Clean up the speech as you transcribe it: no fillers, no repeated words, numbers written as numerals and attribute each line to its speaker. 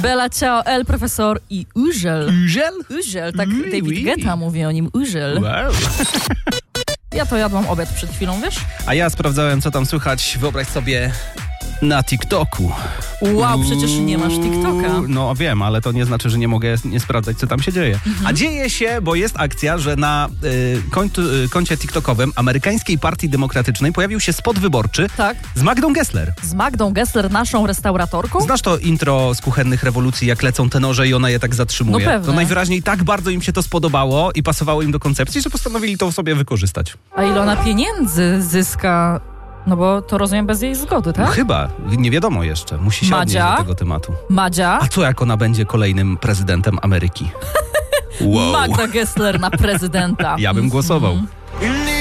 Speaker 1: Bella Ciao, El Profesor i Użel.
Speaker 2: Użel?
Speaker 1: Użel, tak David Guetta mówi o nim, Użel.
Speaker 2: Wow.
Speaker 1: Ja to jadłam obiad przed chwilą, wiesz?
Speaker 2: A ja sprawdzałem, co tam słychać, wyobraź sobie, na TikToku.
Speaker 1: Wow, przecież nie masz TikToka.
Speaker 2: No wiem, ale to nie znaczy, że nie mogę nie sprawdzać, co tam się dzieje. A dzieje się, bo jest akcja, że na koncie TikTokowym Amerykańskiej Partii Demokratycznej pojawił się spot wyborczy
Speaker 1: Tak.
Speaker 2: z Magdą Gessler.
Speaker 1: Z Magdą Gessler, naszą restauratorką?
Speaker 2: Znasz to intro z Kuchennych Rewolucji, jak lecą te noże i ona je tak zatrzymuje?
Speaker 1: No pewnie.
Speaker 2: To najwyraźniej tak bardzo im się to spodobało i pasowało im do koncepcji, że postanowili to sobie wykorzystać.
Speaker 1: A ile ona pieniędzy zyska? No bo to rozumiem bez jej zgody, tak?
Speaker 2: Chyba, nie wiadomo jeszcze. Musi się odnieść
Speaker 1: Madzia?
Speaker 2: do tego tematu.
Speaker 1: Madzia?
Speaker 2: A co jak ona będzie kolejnym prezydentem Ameryki? Wow.
Speaker 1: Magda Gessler na prezydenta.
Speaker 2: Ja bym głosował.